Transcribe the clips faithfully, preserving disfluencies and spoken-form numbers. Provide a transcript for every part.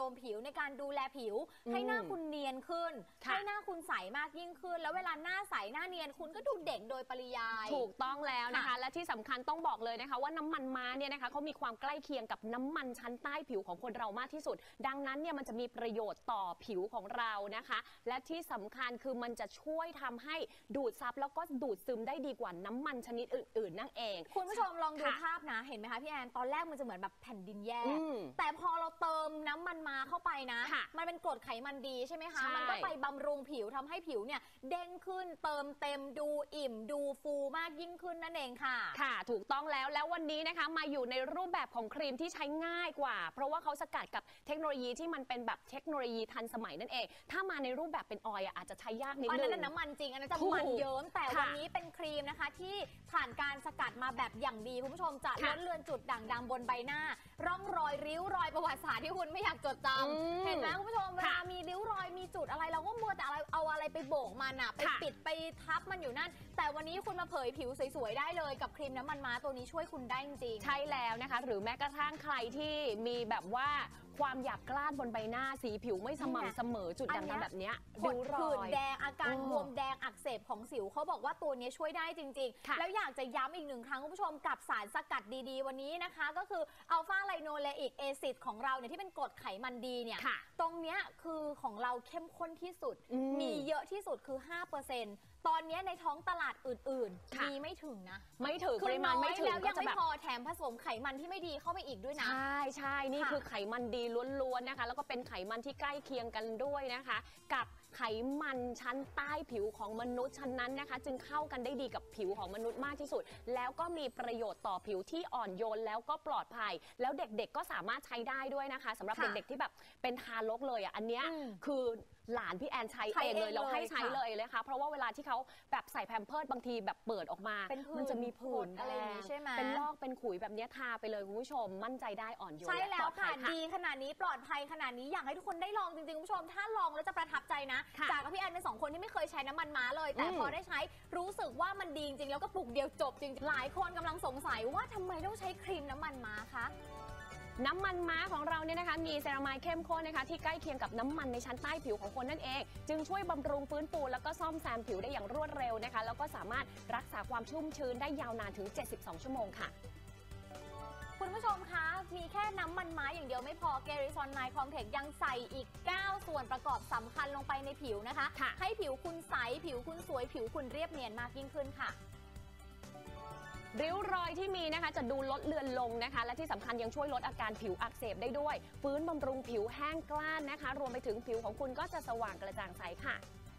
มผิวในการดูแลผิวให้หน้าคุณเนียนขึ้นให้หน้าคุณใสมากยิ่งขึ้นแล้วเวลาหน้าใสหน้าเนียนคุณก็ดูเด็กโดยปริยายถูกต้องแล้วนะคะและที่สำคัญต้องบอกเลยนะคะว่าน้ำมันม้าเนี่ยนะคะเขามีความใกล้เคียงกับน้ำมันชั้นใต้ผิวของคนเรามากที่สุดดังนั้นเนี่ยมันจะมีประโยชน์ต่อผิวของเรานะคะและที่สำคัญคือมันจะช่วยทำให้ดูดซับแล้วก็ดูดซึมได้ดีกว่าน้ำมันชนิดอื่นๆนั่นเองคุณผู้ชมลองดูภาพนะเห็นไหมคะพี่แอนตอนแรกมันจะเหมือนแบบแผ่นดินแยกแต่พอเราเติมน้ำมันมาเข้าไปนะมันเป็นกรดไขมันดีใช่ไหมคะมันก็ไปบำรุงผิวทำให้ผิวเนี่ยเด้งขึ้นเติมเต็มดูอิ่มดูฟูมากยิ่งขึ้นนั่นเองค่ะค่ะถูกต้องแล้วแล้ววันนี้นะคะมาอยู่ในรูปแบบของครีมที่ใช้ง่ายกว่าเพราะว่าเขาสกัดกับเทคโนโลยีที่มันเป็นแบบเทคโนโลยีทันสมัยนั่นเองถ้ามาในรูปแบบเป็นออยล์อาจจะใช้ยากนิดนึงอันนั้นน้ำมันจริงอันนั้นจะมันเยิ้มแต่วันนี้เป็นครีมนะคะที่ผ่านการสกัดมาแบบอย่างดีคุณผู้ชมจะลดเลือนจุดด่างดำบนใบหน้าร่องรอยริ้วรอยประวัติศาสตร์ที่คุณไม่อยากจดจำเห็นไหมคุณผู้ชมเวลามีริ้วรอยมีจุดอะไรเราก็มัวแต่อะไรเอาอะไรไปโบกมันอะไปปิดไปทับมันอยู่นั่นแต่วันนี้คุณมาเผยผิวสวยๆได้เลยกับครีมน้ำมันม้าตัวนี้ช่วยคุณได้จริงใช่แล้วนะคะหรือแม้กระทั่งใครที่มีแบบว่าความหยาบกร้านบนใบหน้าสีผิวไม่สม่ำเสมอจุดด่างดำแบบนี้ริ้วรอยผื่นแดงอาการบวมแดงอักเสบของสิวเขาบอกว่าตัวนี้ช่วยได้จริงๆแล้วอยากจะย้ำอีกหนึ่งครั้งคุณผู้ชมกับสารสกัดดีๆวันนี้นะคะก็คืออัลฟาไลโนเลอิกแอซิดของเราเนี่ยที่เป็นกรดไขมันดีเนี่ยตรงเนี้ยคือของเราเข้มข้นที่สุดมีเยอะที่สุดคือ ห้าเปอร์เซ็นต์ ตอนนี้ในท้องตลาดอื่นๆมีไม่ถึงนะไม่ถึงปริมาณไม่ถึงแล้วยังไม่พอแถมผสมไขมันที่ไม่ดีเข้าไปอีกด้วยนะใช่ใช่นี่คือไขมันดีล้วนๆนะคะแล้วก็เป็นไขมันที่ใกล้เคียงกันด้วยนะคะกับไขมันชั้นใต้ผิวของมนุษย์ชั้นนั้นนะคะจึงเข้ากันได้ดีกับผิวของมนุษย์มากที่สุดแล้วก็มีประโยชน์ต่อผิวที่อ่อนโยนแล้วก็ปลอดภัยแล้วเด็กๆก็สามารถใช้ได้ด้วยนะคะสำหรับเด็กๆที่แบบเป็นทารกเลยอ่ะอันเนี้ยคือหลานพี่แอนใช้เองเลยเราให้ใช้เลยเลยค่ะเพราะว่าเวลาที่เขาแบบใส่แพมเพิร์สบางทีแบบเปิดออกมามันจะมีผื่นอะไรอย่างนี้ใช่ไหมเป็นลอกเป็นขุยแบบนี้ทาไปเลยคุณผู้ชมมั่นใจได้อ่อนโยนใช่แล้วค่ะดีขนาดนี้ปลอดภัยขนาดนี้อยากให้ทุกคนได้ลองจริงๆคุณผู้ชมถ้าลองแล้วจะประทับใจนะจากกับพี่แอนเป็นสองคนที่ไม่เคยใช้น้ำมันม้าเลยแต่พอได้ใช้รู้สึกว่ามันดีจริงๆแล้วก็ปลุกเดียวจบจริงหลายคนกำลังสงสัยว่าทำไมต้องใช้ครีมน้ำมันม้าคะน้ำมันม้าของเราเนี่ยนะคะมีเซรามายเข้มข้นนะคะที่ใกล้เคียงกับน้ำมันในชั้นใต้ผิวของคนนั่นเองจึงช่วยบำรุงฟื้นฟูแล้วก็ซ่อมแซมผิวได้อย่างรวดเร็วนะคะแล้วก็สามารถรักษาความชุ่มชื้นได้ยาวนานถึงเจ็ดสิบสองชั่วโมงค่ะคุณผู้ชมคะมีแค่น้ำมันม้าอย่างเดียวไม่พอเกริซอนไนคอมเพล็กซ์ยังใส่อีกเก้าส่วนประกอบสำคัญลงไปในผิวนะคะให้ผิวคุณใสผิวคุณสวยผิวคุณเรียบเนียนมากยิ่งขึ้นค่ะริ้วรอยที่มีนะคะจะดูลดเลือนลงนะคะและที่สำคัญยังช่วยลดอาการผิวอักเสบได้ด้วยฟื้นบำรุงผิวแห้งกร้านนะคะรวมไปถึงผิวของคุณก็จะสว่างกระจ่างใสค่ะ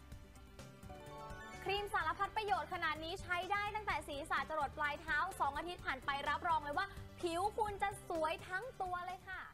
ครีมสารพัดประโยชน์ขนาดนี้ใช้ได้ตั้งแต่ศีรษะจรดปลายเท้าสองอาทิตย์ผ่านไปรับรองเลยว่าผิวคุณจะสวยทั้งตัวเลยค่ะ